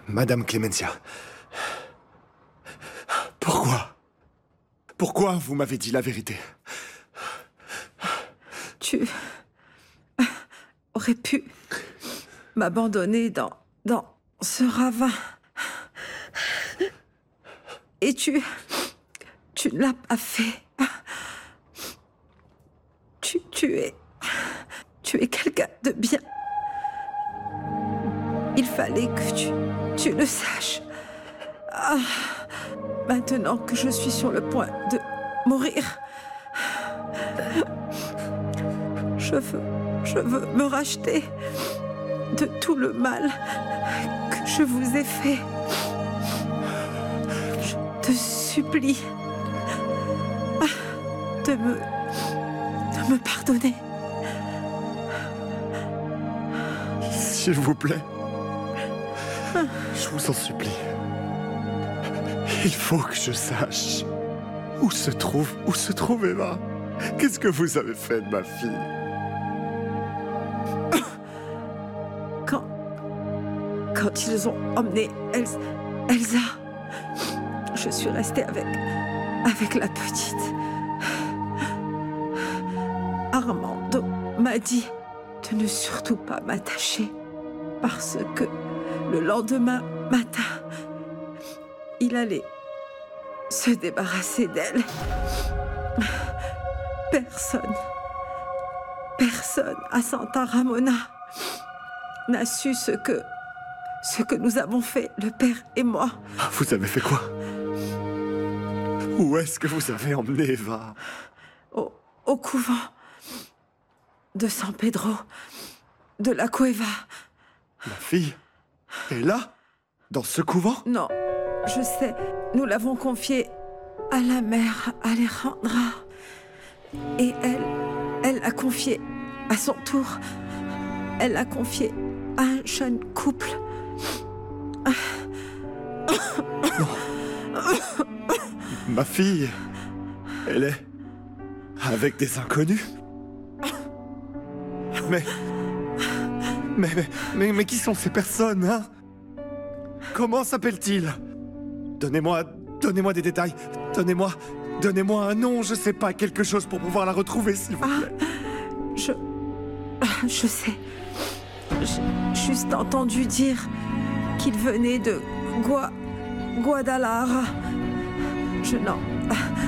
Madame Clémencia. Pourquoi vous m'avez dit la vérité? Tu aurais pu m'abandonner dans ce ravin. Et tu ne l'as pas fait. Tu es quelqu'un de bien. Il fallait que tu le saches. Ah, maintenant que je suis sur le point de mourir, je veux me racheter de tout le mal que je vous ai fait. Je te supplie de me pardonner. S'il vous plaît. Je vous en supplie. Il faut que je sache où se trouve Eva. Qu'est-ce que vous avez fait de ma fille? Quand ils ont emmené Elsa, je suis restée avec la petite. Armando m'a dit de ne surtout pas m'attacher parce que le lendemain matin, il allait se débarrasser d'elle. Personne à Santa Ramona n'a su ce que nous avons fait, le père et moi. Vous avez fait quoi? Où est-ce que vous avez emmené Eva? Au couvent de San Pedro de la Cueva. Ma fille est là? Dans ce couvent? Non, je sais. Nous l'avons confiée à la mère Alejandra. Et elle l'a confiée à son tour. Elle l'a confiée à un jeune couple. Non. Ma fille, elle est avec des inconnus? Mais qui sont ces personnes, hein? Comment s'appellent-ils? Donnez-moi des détails. Donnez-moi un nom, je sais pas, quelque chose pour pouvoir la retrouver, s'il vous plaît. Je sais. J'ai juste entendu dire qu'il venait de Guadalajara. Je n'en